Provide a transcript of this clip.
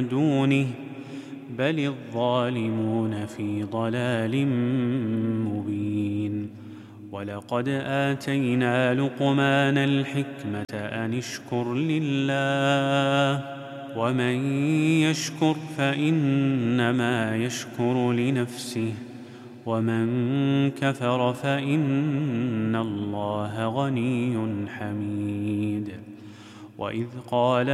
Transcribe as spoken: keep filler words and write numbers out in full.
دونه بل الظالمون في ضلال مبين. ولقد آتينا لقمان الحكمة أن اشكر لله ومن يشكر فإنما يشكر لنفسه ومن كفر فإن الله غني حميد. وإذ قال